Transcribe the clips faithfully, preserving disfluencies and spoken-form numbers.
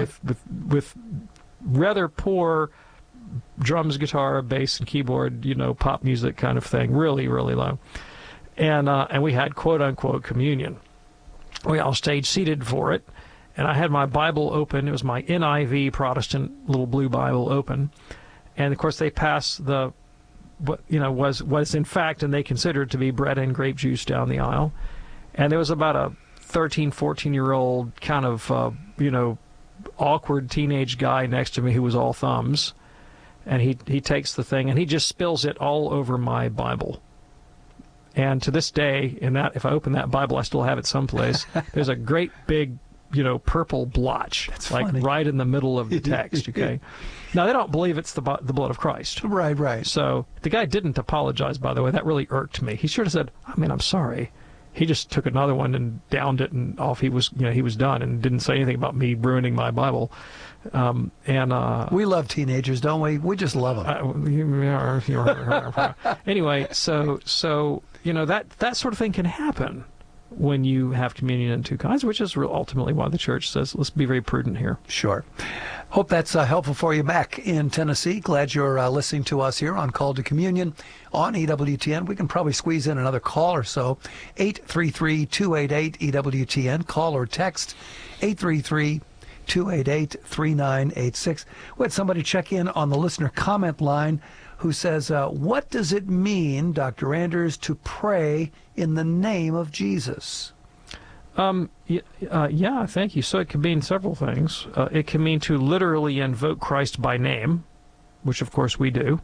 with, with, with rather poor drums, guitar, bass, and keyboard, you know, pop music kind of thing, really, really low. And, uh, and we had quote-unquote communion. We all stayed seated for it, and I had my Bible open. It was my N I V Protestant little blue Bible open. And, of course, they passed the, what, you know, was, was in fact, and they considered to be bread and grape juice down the aisle. And there was about a thirteen, fourteen-year-old kind of, uh, you know, awkward teenage guy next to me who was all thumbs. And he, he takes the thing, and he just spills it all over my Bible. And to this day, in that, if I open that Bible, I still have it someplace, there's a great big, you know, purple blotch, That's like funny. right in the middle of the text, okay? Now, they don't believe it's the, the blood of Christ. Right, right. So the guy didn't apologize, by the way. That really irked me. He should have said, I mean, I'm sorry. He just took another one and downed it, and off he was, you know, he was done, and didn't say anything about me ruining my Bible. Um, and uh, We love teenagers, don't we? We just love them. uh, anyway, so so you know that that sort of thing can happen when you have communion in two kinds, which is ultimately why the church says let's be very prudent here. Sure. Hope that's uh, helpful for you back in Tennessee. Glad you're uh, listening to us here on Call to Communion on E W T N. We can probably squeeze in another call or so. eight three three, two eight eight, E W T N. Call or text eight three three, two eight eight, three nine eight six. We had somebody check in on the listener comment line who says, uh, what does it mean, Doctor Anders, to pray in the name of Jesus? Um, uh, yeah, thank you. So it can mean several things. Uh, it can mean to literally invoke Christ by name, which of course we do.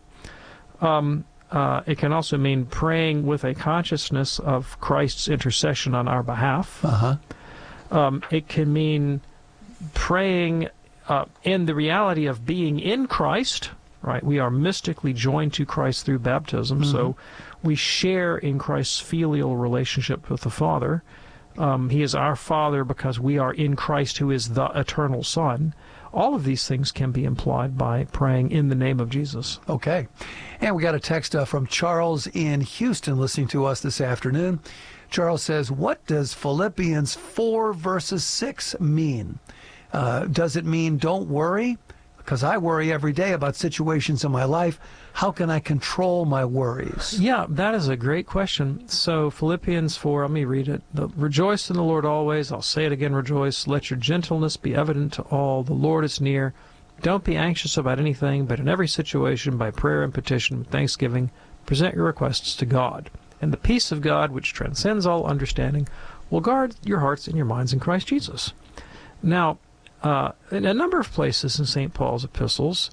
Um, uh, it can also mean praying with a consciousness of Christ's intercession on our behalf. Uh-huh. Um, it can mean praying uh, in the reality of being in Christ, right? We are mystically joined to Christ through baptism, mm-hmm. so we share in Christ's filial relationship with the Father. Um, he is our Father because we are in Christ, who is the eternal Son. All of these things can be implied by praying in the name of Jesus. Okay. And we got a text uh, from Charles in Houston listening to us this afternoon. Charles says, what does Philippians four verses six mean? Uh, does it mean don't worry? Because I worry every day about situations in my life. How can I control my worries? Yeah, that is a great question. So Philippians four, let me read it. The, rejoice in the Lord always. I'll say it again, rejoice. Let your gentleness be evident to all. The Lord is near. Don't be anxious about anything, but in every situation, by prayer and petition with thanksgiving, present your requests to God. And the peace of God, which transcends all understanding, will guard your hearts and your minds in Christ Jesus. Now, Uh, in a number of places in Saint Paul's epistles,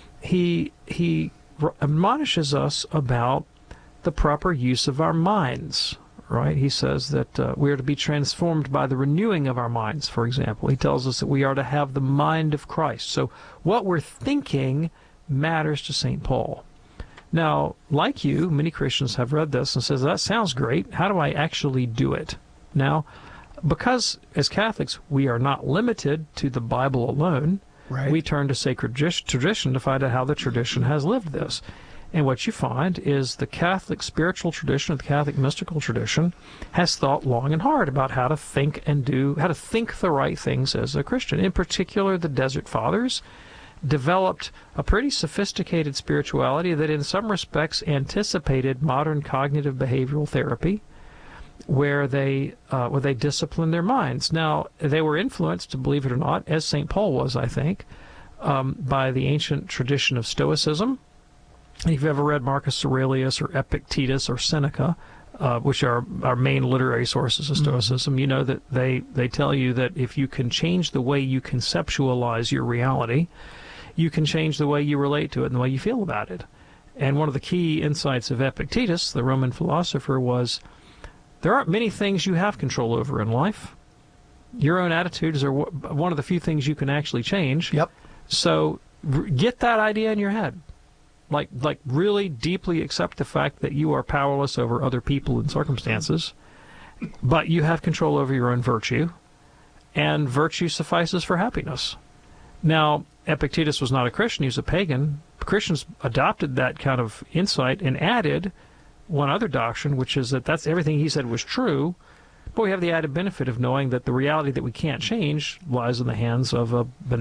he he admonishes us about the proper use of our minds, right? He says that uh, we are to be transformed by the renewing of our minds, for example. He tells us that we are to have the mind of Christ. So what we're thinking matters to Saint Paul. Now, like you, many Christians have read this and says, that sounds great. How do I actually do it? Now, because as Catholics we are not limited to the Bible alone, right. We turn to sacred tradition to find out how the tradition has lived this. And what you find is the Catholic spiritual tradition, or the Catholic mystical tradition, has thought long and hard about how to think and do, how to think the right things as a Christian. In particular, the Desert Fathers developed a pretty sophisticated spirituality that in some respects anticipated modern cognitive behavioral therapy, where they uh, where they disciplined their minds. Now, they were influenced, believe it or not, as Saint Paul was, I think, um, by the ancient tradition of Stoicism. If you've ever read Marcus Aurelius or Epictetus or Seneca, uh, which are our main literary sources of Stoicism, mm-hmm. you know that they, they tell you that if you can change the way you conceptualize your reality, you can change the way you relate to it and the way you feel about it. And one of the key insights of Epictetus, the Roman philosopher, was there aren't many things you have control over in life. Your own attitudes are one of the few things you can actually change. Yep. So get that idea in your head. Like, like really deeply accept the fact that you are powerless over other people and circumstances, but you have control over your own virtue, and virtue suffices for happiness. Now, Epictetus was not a Christian, he was a pagan. Christians adopted that kind of insight and added one other doctrine, which is that that's everything he said was true, but we have the added benefit of knowing that the reality that we can't change lies in the hands of a